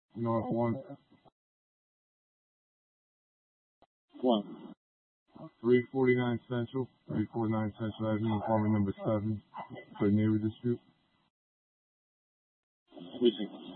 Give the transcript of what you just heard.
North 349 Central Avenue, apartment number 7, for a neighbor dispute. Precinct